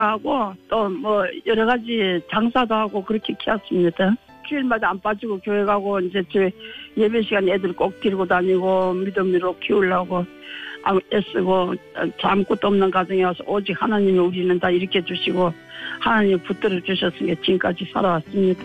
하고 또 뭐 여러 가지 장사도 하고 그렇게 키웠습니다. 주일마다 안 빠지고 교회 가고 이제 저 예배 시간 애들 꼭 데리고 다니고 믿음으로 키우려고 애쓰고 아무것도 없는 가정에 와서 오직 하나님이 우리는 다 일으켜 주시고 하나님이 붙들어 주셨으니까 지금까지 살아왔습니다.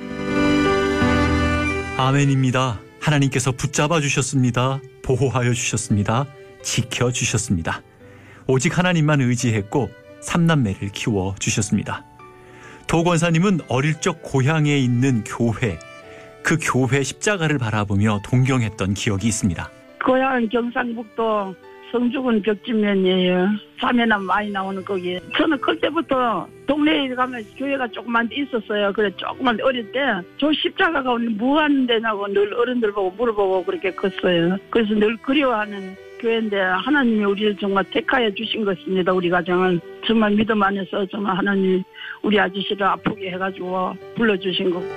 아멘입니다. 하나님께서 붙잡아 주셨습니다. 보호하여 주셨습니다. 지켜 주셨습니다. 오직 하나님만 의지했고 삼남매를 키워 주셨습니다. 도 권사님은 어릴 적 고향에 있는 교회, 그 교회 십자가를 바라보며 동경했던 기억이 있습니다. 고향은 경상북도 성주군 벽지면이에요. 자매나 많이 나오는 거기. 저는 그때부터 동네에 가면 교회가 조그만 데 있었어요. 그래 조그만 어릴 때 저 십자가가 뭐 하는 데냐고 늘 어른들 보고 물어보고 그렇게 컸어요. 그래서 늘 그리워하는 교회인데 하나님이 우리를 정말 택하여 주신 것입니다. 우리 가정은 정말 믿음 안에서 정말 하나님 우리 아저씨를 아프게 해가지고 불러주신 거.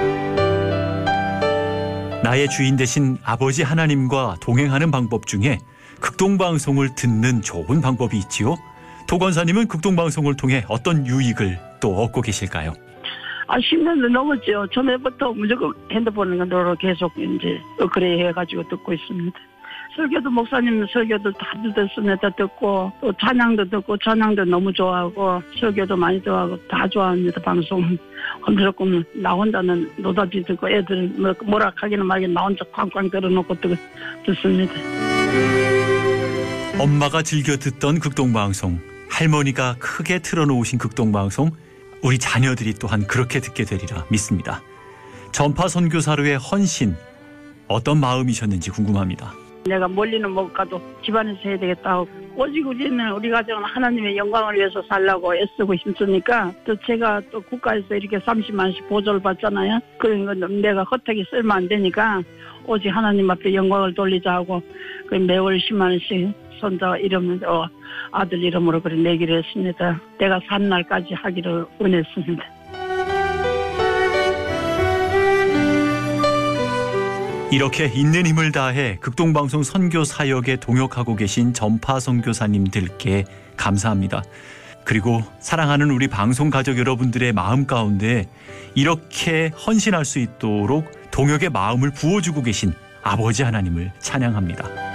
나의 주인 되신 아버지 하나님과 동행하는 방법 중에 극동방송을 듣는 좋은 방법이 있지요. 도 권사님은 극동방송을 통해 어떤 유익을 또 얻고 계실까요? 10년도 넘었죠. 처음에부터 무조건 핸드폰으로 계속 이제 그래 해가지고 듣고 있습니다. 설교도 목사님 설교도 다 듣습니다. 듣고 또 찬양도 듣고 찬양도 너무 좋아하고 설교도 많이 좋아하고 다 좋아합니다. 방송 무조건 나 혼자는 노다지 듣고 애들 뭐라 하기는 말기는 나 혼자 쾅쾅 들어놓고 듣습니다. 엄마가 즐겨 듣던 극동방송, 할머니가 크게 틀어놓으신 극동방송, 우리 자녀들이 또한 그렇게 듣게 되리라 믿습니다. 전파 선교사로의 헌신, 어떤 마음이셨는지 궁금합니다. 내가 멀리는 못 가도 집안에서 해야 되겠다 하고 오직 우리는 우리 가정은 하나님의 영광을 위해서 살려고 애쓰고 힘쓰니까 또 제가 또 국가에서 이렇게 30만 원씩 보조를 받잖아요. 그런 건 내가 헛되게 쓸면 안 되니까 오직 하나님 앞에 영광을 돌리자 하고 매월 10만 원씩 손자 이름 아들 이름으로 그래 내기로 했습니다. 내가 산 날까지 하기를 원했습니다. 이렇게 있는 힘을 다해 극동방송 선교 사역에 동역하고 계신 전파 선교사님들께 감사합니다. 그리고 사랑하는 우리 방송 가족 여러분들의 마음 가운데 이렇게 헌신할 수 있도록 동역의 마음을 부어주고 계신 아버지 하나님을 찬양합니다.